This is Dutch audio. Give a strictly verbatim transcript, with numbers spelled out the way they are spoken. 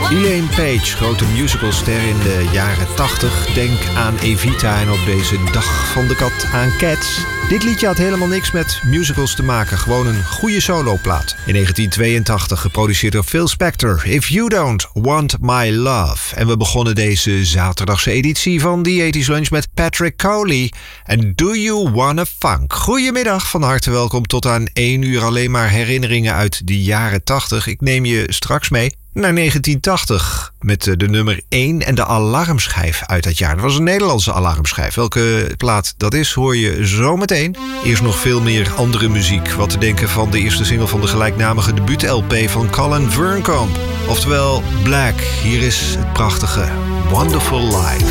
Elaine Paige, grote musicalster in de jaren tachtig. Denk aan Evita en op deze dag van de kat aan Cats. Dit liedje had helemaal niks met musicals te maken. Gewoon een goede soloplaat. In negentien tweeëntachtig geproduceerd door Phil Spector. If You Don't Want My Love. En we begonnen deze zaterdagse editie van The eighties Lunch met Patrick Cowley. En Do You Wanna Funk. Goedemiddag, van harte welkom tot aan één uur alleen maar herinneringen uit de jaren tachtig. Ik neem je straks mee naar negentien tachtig met de nummer één en de alarmschijf uit dat jaar. Dat was een Nederlandse alarmschijf. Welke plaat dat is, hoor je zo meteen. Eerst nog veel meer andere muziek. Wat te denken van de eerste single van de gelijknamige debuut-L P van Colin Vernkamp. Oftewel Black. Hier is het prachtige Wonderful Life.